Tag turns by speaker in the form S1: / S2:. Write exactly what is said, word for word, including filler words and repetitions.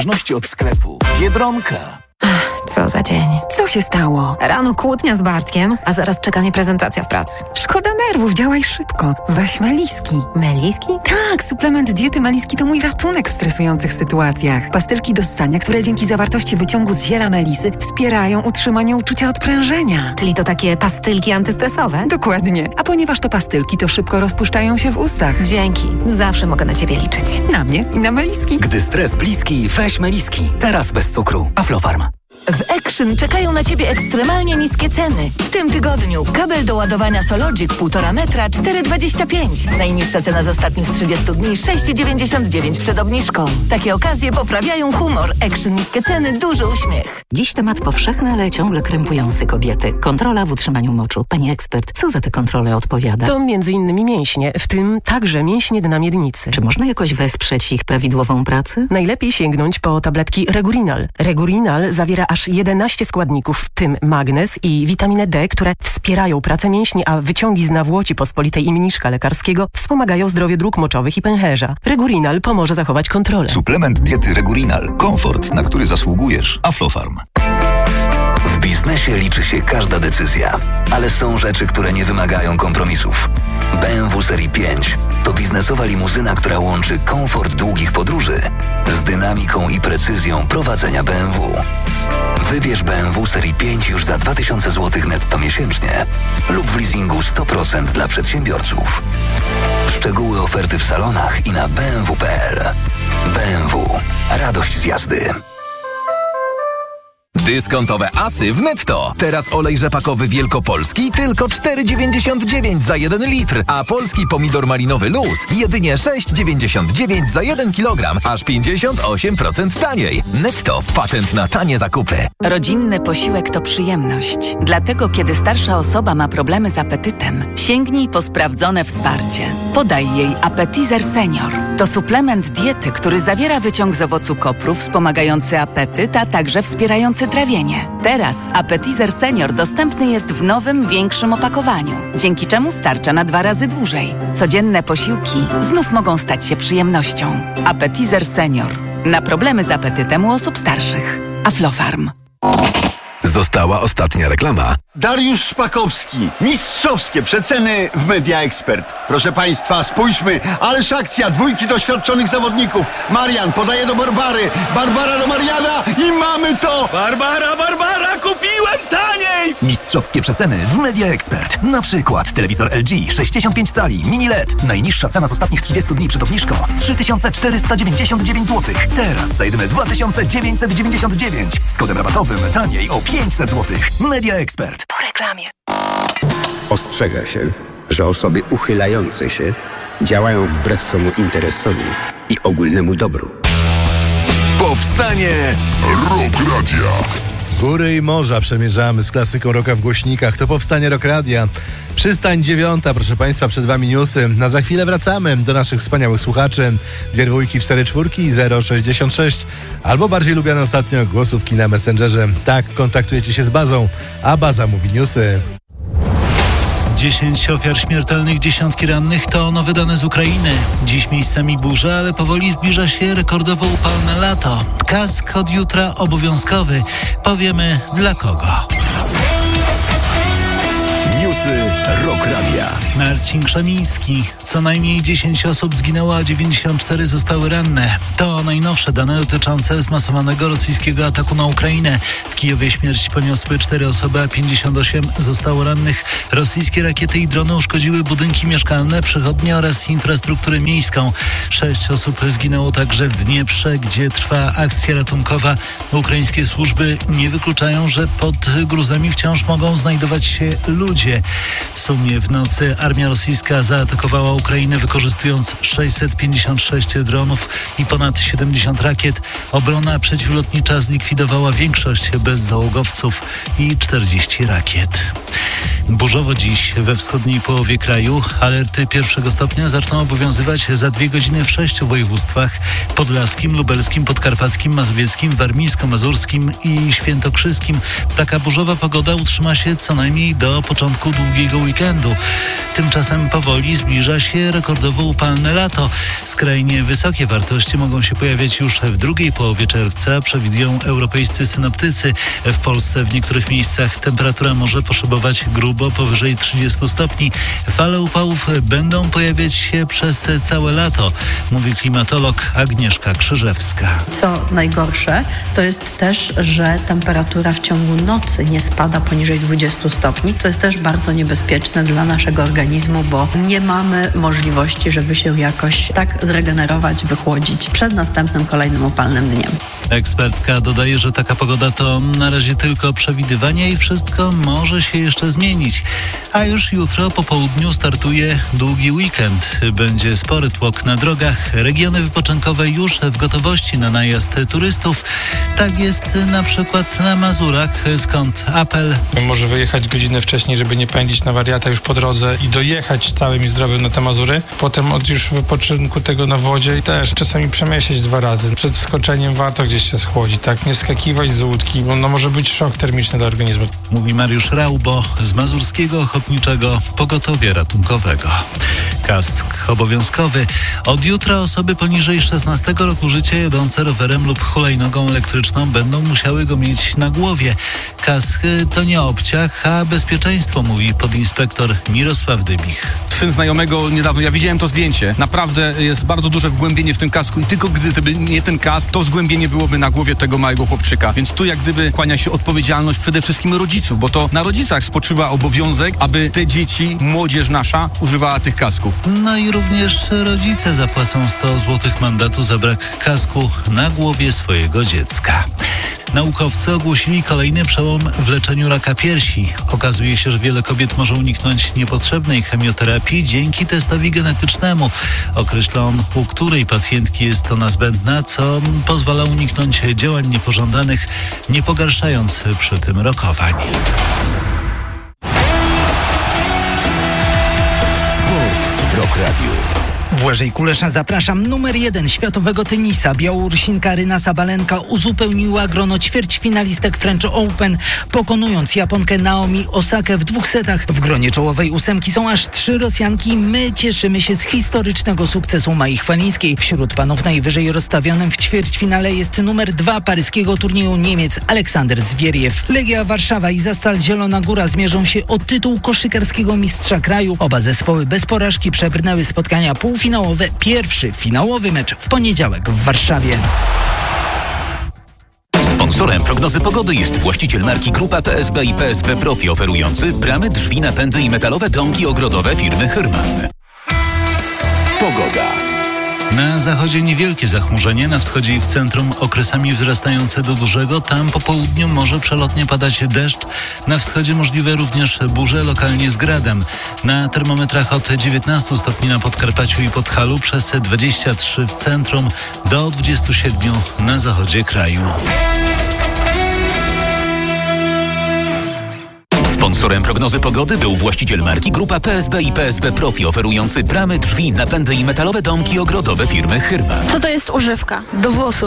S1: zależności od sklepu. Biedronka.
S2: Co za dzień. Co się stało? Rano kłótnia z Bartkiem, a zaraz czeka mnie prezentacja w pracy.
S3: Szkoda nerwów, działaj szybko. Weź Meliski.
S2: Meliski?
S3: Tak, suplement diety Meliski to mój ratunek w stresujących sytuacjach. Pastylki do ssania, które dzięki zawartości wyciągu z ziela melisy wspierają utrzymanie uczucia odprężenia.
S2: Czyli to takie pastylki antystresowe?
S3: Dokładnie. A ponieważ to pastylki, to szybko rozpuszczają się w ustach.
S2: Dzięki. Zawsze mogę na ciebie liczyć.
S3: Na mnie i na Meliski.
S1: Gdy stres bliski, weź Meliski. Teraz bez cukru. Aflofarm.
S4: W Action czekają na Ciebie ekstremalnie niskie ceny. W tym tygodniu kabel do ładowania Sologic półtora metra cztery dwadzieścia pięć. Najniższa cena z ostatnich trzydziestu dni sześć dziewięćdziesiąt dziewięć przed obniżką. Takie okazje poprawiają humor. Action niskie ceny, duży uśmiech.
S5: Dziś temat powszechny, ale ciągle krępujący kobiety. Kontrola w utrzymaniu moczu. Pani ekspert, co za tę kontrolę odpowiada?
S6: To między innymi mięśnie, w tym także mięśnie dna miednicy.
S5: Czy można jakoś wesprzeć ich prawidłową pracę?
S6: Najlepiej sięgnąć po tabletki Regurinal. Regurinal zawiera aż jedenaście składników, w tym magnez i witaminę D, które wspierają pracę mięśni, a wyciągi z nawłoci pospolitej i mniszka lekarskiego wspomagają zdrowie dróg moczowych i pęcherza. Regurinal pomoże zachować kontrolę.
S7: Suplement diety Regurinal. Komfort, na który zasługujesz. Aflofarm.
S8: W biznesie liczy się każda decyzja, ale są rzeczy, które nie wymagają kompromisów. B M W Serii pięć to biznesowa limuzyna, która łączy komfort długich podróży z dynamiką i precyzją prowadzenia B M W. Wybierz B M W Serii pięć już za dwa tysiące złotych netto miesięcznie lub w leasingu sto procent dla przedsiębiorców. Szczegóły oferty w salonach i na b m w kropka p l. B M W. Radość z jazdy.
S9: Dyskontowe asy w Netto. Teraz olej rzepakowy wielkopolski tylko cztery dziewięćdziesiąt dziewięć za jeden litr, a polski pomidor malinowy Luz jedynie sześć dziewięćdziesiąt dziewięć za jeden kilogram, aż pięćdziesiąt osiem procent taniej. Netto. Patent na tanie zakupy.
S10: Rodzinny posiłek to przyjemność. Dlatego, kiedy starsza osoba ma problemy z apetytem, sięgnij po sprawdzone wsparcie. Podaj jej Appetizer Senior. To suplement diety, który zawiera wyciąg z owocu kopru wspomagający apetyt, a także wspierający trawienie. Teraz Appetizer Senior dostępny jest w nowym, większym opakowaniu, dzięki czemu starcza na dwa razy dłużej. Codzienne posiłki znów mogą stać się przyjemnością. Appetizer Senior. Na problemy z apetytem u osób starszych. Aflofarm.
S11: Została ostatnia reklama.
S12: Dariusz Szpakowski. Mistrzowskie przeceny w Media Expert. Proszę Państwa, spójrzmy. Ależ akcja dwójki doświadczonych zawodników. Marian podaje do Barbary. Barbara do Mariana i mamy to!
S1: Barbara, Barbara, kupiłem taniej! Mistrzowskie przeceny w Media Expert. Na przykład telewizor L G sześćdziesiąt pięć cali, mini L E D. Najniższa cena z ostatnich trzydziestu dni przed obniżką trzy tysiące czterysta dziewięćdziesiąt dziewięć złotych. Teraz za jedyne dwa tysiące dziewięćset dziewięćdziesiąt dziewięć. Z kodem rabatowym taniej o pięćset złotych. Media Expert.
S2: Po reklamie.
S13: Ostrzega się, że osoby uchylające się działają wbrew swemu interesowi i ogólnemu dobru.
S11: Powstanie Rock Radia.
S14: Góry i morza przemierzamy z klasyką rocka w głośnikach. To Powstanie Rock Radia. Przystań dziewiąta, proszę Państwa, przed Wami newsy. Na za chwilę wracamy do naszych wspaniałych słuchaczy. Dwie dwójki, cztery czwórki, zero sześćdziesiąt sześć. Albo bardziej lubiane ostatnio głosówki na Messengerze. Tak, kontaktujecie się z bazą, a baza mówi newsy.
S15: dziesięć ofiar śmiertelnych, dziesiątki rannych to nowe dane z Ukrainy. Dziś miejscami burza, ale powoli zbliża się rekordowo upalne lato. Kask od jutra obowiązkowy. Powiemy dla kogo.
S11: Newsy Rock Radia.
S15: Marcin Krzemiński. Co najmniej dziesięć osób zginęło, a dziewięćdziesiąt cztery zostały ranne. To najnowsze dane dotyczące zmasowanego rosyjskiego ataku na Ukrainę. W Kijowie śmierć poniosły cztery osoby, a pięćdziesiąt osiem zostało rannych. Rosyjskie rakiety i drony uszkodziły budynki mieszkalne, przychodnie oraz infrastrukturę miejską. Sześć osób zginęło także w Dnieprze, gdzie trwa akcja ratunkowa. Ukraińskie służby nie wykluczają, że pod gruzami wciąż mogą znajdować się ludzie. W sumie w nocy armia rosyjska zaatakowała Ukrainę, wykorzystując sześćset pięćdziesiąt sześć dronów i ponad siedemdziesiąt rakiet. Obrona przeciwlotnicza zlikwidowała większość bezzałogowców i czterdzieści rakiet. Burzowo dziś we wschodniej połowie kraju. Alerty pierwszego stopnia zaczną obowiązywać za dwie godziny w sześciu województwach: podlaskim, lubelskim, podkarpackim, mazowieckim, warmińsko-mazurskim i świętokrzyskim. Taka burzowa pogoda utrzyma się co najmniej do początku długiego weekendu. Tymczasem powoli zbliża się rekordowo upalne lato. Skrajnie wysokie wartości mogą się pojawiać już w drugiej połowie czerwca, przewidują europejscy synoptycy. W Polsce w niektórych miejscach temperatura może poszybować grubo powyżej trzydziestu stopni. Fale upałów będą pojawiać się przez całe lato, mówi klimatolog Agnieszka Krzyżewska.
S16: Co najgorsze, to jest też, że temperatura w ciągu nocy nie spada poniżej dwudziestu stopni, co jest też bardzo niebezpieczne dla naszego organizmu, bo nie mamy możliwości, żeby się jakoś tak zregenerować, wychłodzić przed następnym kolejnym upalnym dniem.
S15: Ekspertka dodaje, że taka pogoda to na razie tylko przewidywanie i wszystko może się jeszcze zmienić. A już jutro po południu startuje długi weekend. Będzie spory tłok na drogach. Regiony wypoczynkowe już w gotowości na najazd turystów. Tak jest na przykład na Mazurach, skąd apel.
S17: Może wyjechać godzinę wcześniej, żeby nie pędzić na wariata już po drodze i dojechać całym i zdrowym na te Mazury. Potem od już wypoczynku tego na wodzie i też czasami przemyśleć dwa razy. Przed skoczeniem warto gdzieś się schłodzić, tak? Nie skakiwać z łódki, bo no może być szok termiczny dla organizmu.
S15: Mówi Mariusz Raubo z Mazurskiego Ochotniczego Pogotowia Ratunkowego. Kask obowiązkowy. Od jutra osoby poniżej szesnastego roku życia jadące rowerem lub hulajnogą elektryczną będą musiały go mieć na głowie. Kask to nie obciach, a bezpieczeństwo, mówi podinspektor Mirosław Dybich.
S18: Syn znajomego niedawno, ja widziałem to zdjęcie. Naprawdę jest bardzo duże wgłębienie w tym kasku i tylko gdyby nie ten kask, to zgłębienie byłoby na głowie tego małego chłopczyka. Więc tu jak gdyby kłania się odpowiedzialność przede wszystkim rodziców, bo to na rodzicach spoczywa obowiązek, aby te dzieci, młodzież nasza używała tych kasków.
S15: No i również rodzice zapłacą sto złotych mandatu za brak kasku na głowie swojego dziecka. Naukowcy ogłosili kolejny przełom w leczeniu raka piersi. Okazuje się, że wiele kobiet może uniknąć niepotrzebnej chemioterapii dzięki testowi genetycznemu. Określa on, u której pacjentki jest ona zbędna, co pozwala uniknąć działań niepożądanych, nie pogarszając przy tym rokowań.
S11: Sport w Rock Radio.
S19: Błażej Kulesz, zapraszam. Numer jeden światowego tenisa. Białorusinka Aryna Sabalenka uzupełniła grono ćwierćfinalistek French Open, pokonując Japonkę Naomi Osakę w dwóch setach. W gronie czołowej ósemki są aż trzy Rosjanki. My cieszymy się z historycznego sukcesu Mai Chwalińskiej. Wśród panów najwyżej rozstawionym w ćwierćfinale jest numer dwa paryskiego turnieju Niemiec Aleksander Zwieriew. Legia Warszawa i Zastal Zielona Góra zmierzą się o tytuł koszykarskiego mistrza kraju. Oba zespoły bez porażki przebrnęły spotkania półfinałowe. Pierwszy finałowy mecz w poniedziałek w Warszawie.
S1: Sponsorem prognozy pogody jest właściciel marki Grupa P S B i P S B Profi, oferujący bramy, drzwi, napędy i metalowe domki ogrodowe firmy Hyrman.
S11: Pogoda.
S15: Na zachodzie niewielkie zachmurzenie, na wschodzie i w centrum okresami wzrastające do dużego. Tam po południu może przelotnie padać deszcz. Na wschodzie możliwe również burze, lokalnie z gradem. Na termometrach od dziewiętnastu stopni na Podkarpaciu i Podhalu, przez dwadzieścia trzy w centrum, do dwudziestu siedmiu na zachodzie kraju.
S1: Sponsorem prognozy pogody był właściciel marki Grupa P S B i P S B Profi, oferujący bramy, drzwi, napędy i metalowe domki ogrodowe firmy Hyrman.
S20: Co to jest używka? Do włosów.